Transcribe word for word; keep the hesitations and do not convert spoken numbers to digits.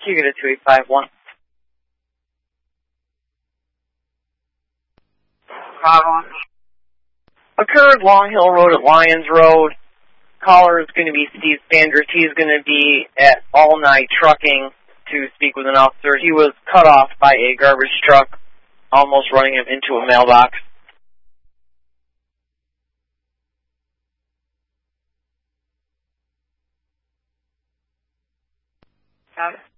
You get a two eight five one. Problem. Occurred Long Hill Road at Lyons Road. Caller is going to be Steve Sanders. He's going to be at All Night Trucking to speak with an officer. He was cut off by a garbage truck, almost running him into a mailbox. Got it.